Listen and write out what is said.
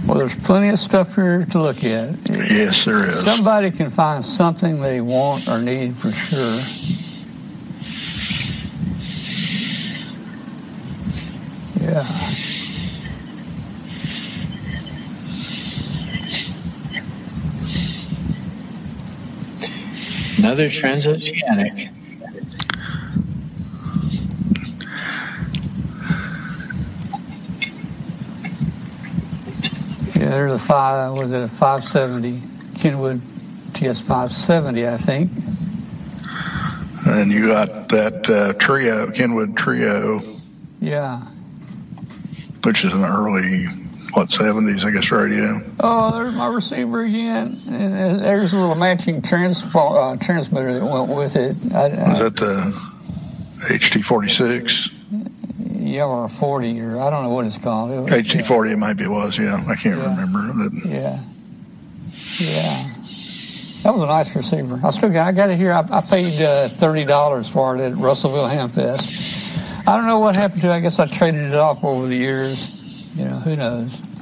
Well, there's plenty of stuff here to look at. Yes, there is. Somebody can find something they want or need for sure. Yeah. Another transoceanic. Yeah, there's a 570 Kenwood TS 570, I think. And you got that trio, Kenwood trio. Yeah. Which is an early, 70s, I guess, radio. Oh, there's my receiver again. And there's a little matching transmitter that went with it. Was that the HT46? Yeah, or a 40, or I don't know what it's called. HT40, it might be, yeah. I can't remember. Yeah. That was a nice receiver. I got it here. I paid $30 for it at Russellville Hamfest. I don't know what happened to it. I guess I traded it off over the years. Who knows?